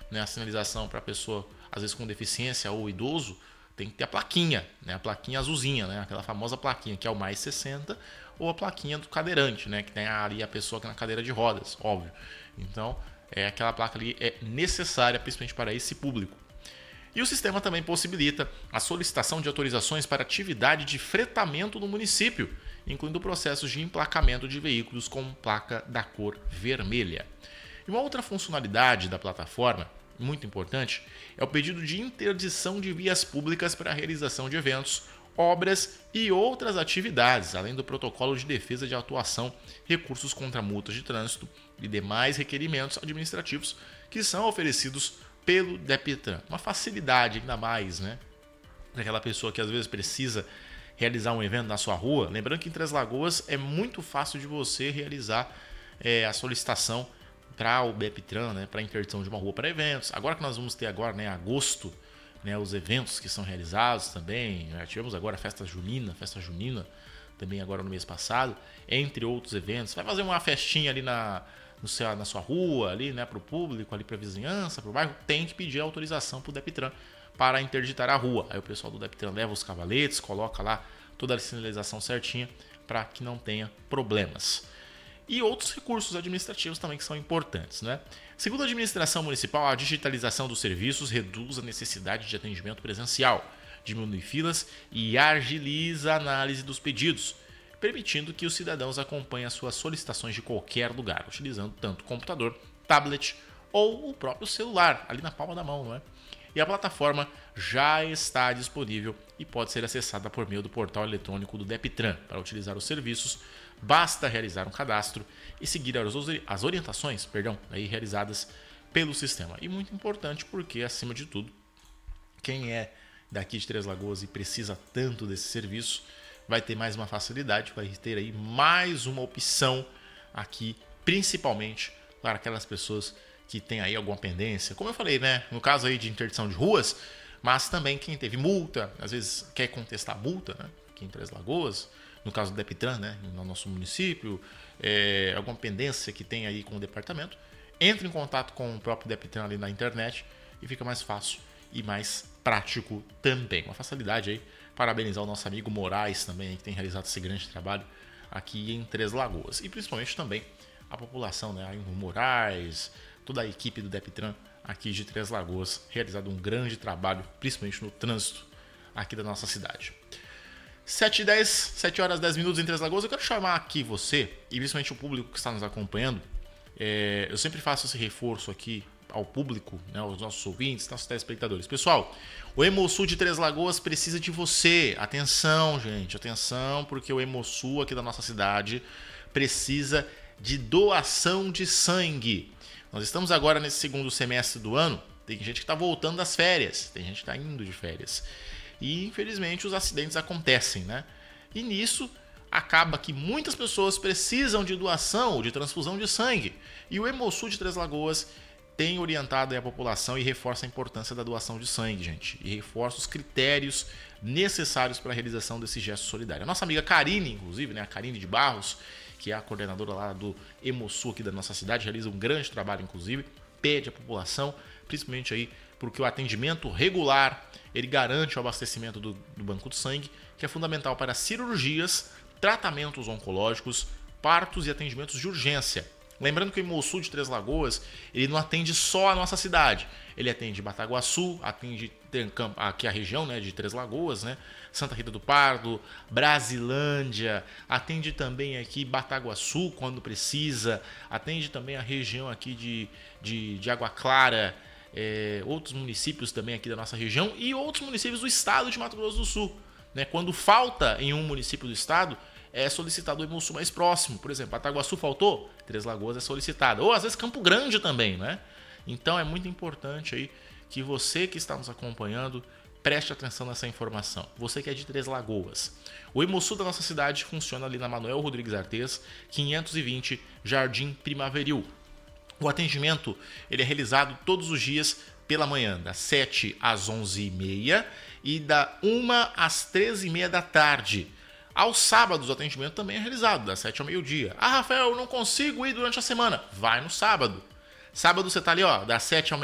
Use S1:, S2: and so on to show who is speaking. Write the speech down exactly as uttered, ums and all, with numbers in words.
S1: né, a sinalização para a pessoa, às vezes com deficiência ou idoso, tem que ter a plaquinha, né, a plaquinha azulzinha, né, aquela famosa plaquinha que é o mais sessenta, ou a plaquinha do cadeirante, né, que tem ali a pessoa que é na cadeira de rodas, óbvio. Então, é, aquela placa ali é necessária, principalmente para esse público. E o sistema também possibilita a solicitação de autorizações para atividade de fretamento no município, incluindo processos de emplacamento de veículos com placa da cor vermelha. E uma outra funcionalidade da plataforma, muito importante, é o pedido de interdição de vias públicas para a realização de eventos, obras e outras atividades, além do protocolo de defesa de atuação, recursos contra multas de trânsito e demais requerimentos administrativos que são oferecidos pelo DEPTRAN. Uma facilidade ainda mais, né? Para aquela pessoa que às vezes precisa realizar um evento na sua rua. Lembrando que em Três Lagoas é muito fácil de você realizar é, a solicitação para o DEPTRAN, né? Para a interdição de uma rua para eventos. Agora que nós vamos ter agora, né, agosto, né, os eventos que são realizados também. Já tivemos agora a festa junina, festa junina também agora no mês passado, entre outros eventos. Vai fazer uma festinha ali na No seu, na sua rua, ali, né, para o público, ali para a vizinhança, para o bairro, tem que pedir autorização para o DEPTRAN para interditar a rua. Aí o pessoal do DEPTRAN leva os cavaletes, coloca lá toda a sinalização certinha para que não tenha problemas. E outros recursos administrativos também que são importantes, né? Segundo a administração municipal, a digitalização dos serviços reduz a necessidade de atendimento presencial, diminui filas e agiliza a análise dos pedidos, permitindo que os cidadãos acompanhem as suas solicitações de qualquer lugar, utilizando tanto computador, tablet ou o próprio celular, ali na palma da mão, não é? E a plataforma já está disponível e pode ser acessada por meio do portal eletrônico do DEPTRAN. Para utilizar os serviços, basta realizar um cadastro e seguir as orientações, perdão, aí realizadas pelo sistema. E muito importante porque, acima de tudo, quem é daqui de Três Lagoas e precisa tanto desse serviço, vai ter mais uma facilidade, vai ter aí mais uma opção aqui, principalmente para aquelas pessoas que têm aí alguma pendência. Como eu falei, né? No caso aí de interdição de ruas, mas também quem teve multa, às vezes quer contestar a multa, né? Aqui em Três Lagoas, no caso do DEPTRAN, né? No nosso município, é, alguma pendência que tem aí com o departamento, entre em contato com o próprio DEPTRAN ali na internet e fica mais fácil e mais prático também. Uma facilidade aí. Parabenizar o nosso amigo Moraes também, que tem realizado esse grande trabalho aqui em Três Lagoas. E principalmente também a população, né? O Moraes, toda a equipe do DEPTRAN aqui de Três Lagoas, realizado um grande trabalho, principalmente no trânsito aqui da nossa cidade. sete e dez, sete horas e dez minutos em Três Lagoas. Eu quero chamar aqui você, e principalmente o público que está nos acompanhando. É, eu sempre faço esse reforço aqui ao público, né, aos nossos ouvintes, nossos telespectadores. Pessoal, o Hemosul de Três Lagoas precisa de você. Atenção, gente, atenção, porque o Hemosul aqui da nossa cidade precisa de doação de sangue. Nós estamos agora nesse segundo semestre do ano, tem gente que está voltando das férias, tem gente que está indo de férias. E, infelizmente, os acidentes acontecem, né? E nisso acaba que muitas pessoas precisam de doação ou de transfusão de sangue. E o Hemosul de Três Lagoas tem orientado a população e reforça a importância da doação de sangue, gente. E reforça os critérios necessários para a realização desse gesto solidário. A nossa amiga Karine, inclusive, né, a Karine de Barros, que é a coordenadora lá do Hemosul aqui da nossa cidade, realiza um grande trabalho, inclusive, pede à população, principalmente aí, porque o atendimento regular, ele garante o abastecimento do, do banco de sangue, que é fundamental para cirurgias, tratamentos oncológicos, partos e atendimentos de urgência. Lembrando que o Hemosul de Três Lagoas, ele não atende só a nossa cidade. Ele atende Bataguaçu, atende aqui a região, né, de Três Lagoas, né, Santa Rita do Pardo, Brasilândia, atende também aqui Bataguaçu quando precisa, atende também a região aqui de, de, de Água Clara, é, outros municípios também aqui da nossa região e outros municípios do estado de Mato Grosso do Sul. Né, quando falta em um município do estado, é solicitado o Hemosul mais próximo. Por exemplo, Bataguaçu faltou, Três Lagoas é solicitado. Ou às vezes Campo Grande também, né? Então é muito importante aí que você que está nos acompanhando preste atenção nessa informação. Você que é de Três Lagoas. O Hemosul da nossa cidade funciona ali na Manuel Rodrigues Artes, quinhentos e vinte, Jardim Primaveril. O atendimento ele é realizado todos os dias pela manhã, das sete às onze e meia e da uma às treze e meia da tarde. Aos sábados o atendimento também é realizado, das sete ao meio-dia. Ah, Rafael, eu não consigo ir durante a semana. Vai no sábado. Sábado você tá ali, ó, das sete ao